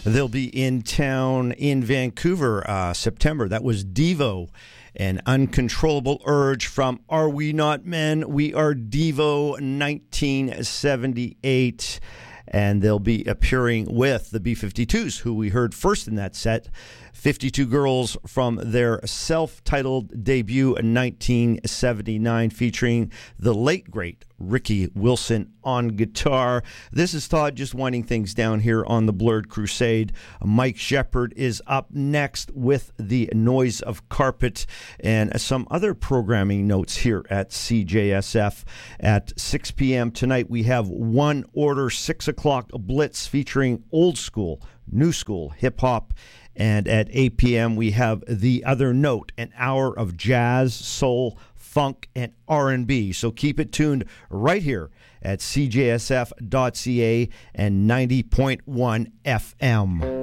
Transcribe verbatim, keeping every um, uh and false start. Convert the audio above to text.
They'll be in town in Vancouver, uh, September. That was Devo, an Uncontrollable Urge from Are We Not Men? We Are Devo, nineteen seventy-eight. And they'll be appearing with the B fifty-twos, who we heard first in that set. fifty-two Girls from their self-titled debut in nineteen seventy-nine, featuring the late, great Ricky Wilson on guitar. This is Todd, just winding things down here on the Blurred Crusade. Mike Shepard is up next with the Noise of Carpet and some other programming notes here at C J S F. At six p.m. tonight, we have One Order, six o'clock Blitz featuring old school, new school, hip-hop. And at eight p.m., we have The Other Note, an hour of jazz, soul, funk, and R and B. So keep it tuned right here at C J S F dot C A and ninety point one F M.